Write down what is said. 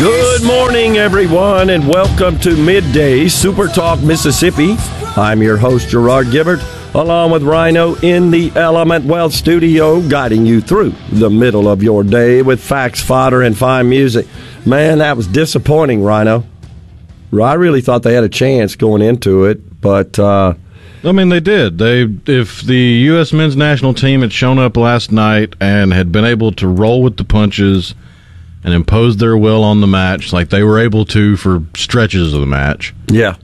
Good morning, everyone, and welcome to Midday Super Talk Mississippi. I'm your host, Gerard Gibbert, along with Rhino in the Element Wealth studio, guiding you through the middle of your day with facts, fodder, and fine music. Man, that was disappointing, Rhino. I really thought they had a chance going into it, but... I mean, they did. If the U.S. men's national team had shown up last night and had been able to roll with the punches and impose their will on the match like they were able to for stretches of the match. Yeah.